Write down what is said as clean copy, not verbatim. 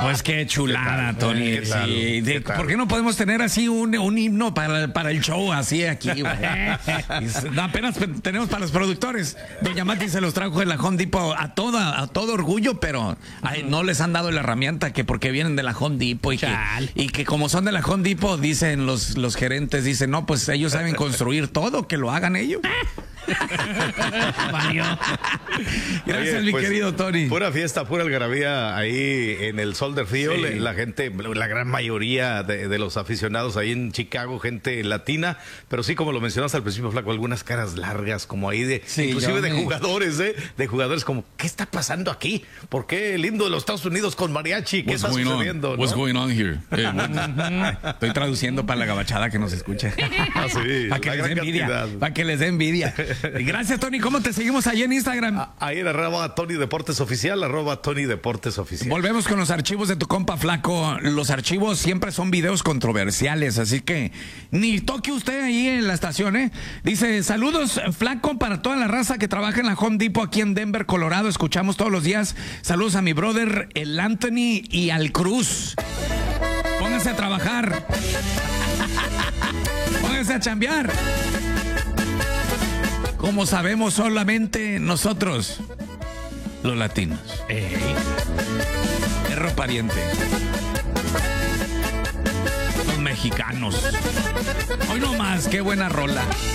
pues qué chulada, Tony. ¿Qué tal? Sí. ¿Qué tal? ¿Por qué no podemos tener así un himno para el show así aquí, güey? No, apenas tenemos para los productores. Doña Mati se los trajo de la Home Depot a todo orgullo, pero no les han dado la herramienta que porque vienen de la Home Depot y que como son de la Home Depot, dicen los gerentes, dicen, no, pues ellos saben construir todo, que lo hagan ellos. Gracias, Oye, mi pues, querido Tony. Pura fiesta, pura algarabía ahí en el Soldier Field. Sí. La gente, la gran mayoría de los aficionados ahí en Chicago, gente latina, pero sí, como lo mencionaste al principio, Flaco, algunas caras largas, como ahí inclusive de jugadores, de jugadores como, ¿qué está pasando aquí? ¿Por qué el himno de los Estados Unidos con mariachi? ¿Qué está sucediendo? What's going on here? Estoy traduciendo para la gabachada que nos escuche. Sí, Para que les dé envidia. Para que les dé envidia. Gracias, Tony. ¿Cómo te seguimos allí en Instagram? Ahí en @Tony Deportes Oficial, @Tony Deportes Oficial. Volvemos con los archivos de tu compa Flaco. Los archivos siempre son videos controversiales, así que ni toque usted ahí en la estación, ¿eh? Dice, saludos, Flaco, para toda la raza que trabaja en la Home Depot aquí en Denver, Colorado. Escuchamos todos los días. Saludos a mi brother, el Anthony y al Cruz. Pónganse a trabajar. Pónganse a chambear. Como sabemos solamente nosotros, los latinos. Perro pariente. Los mexicanos. Hoy no más, qué buena rola.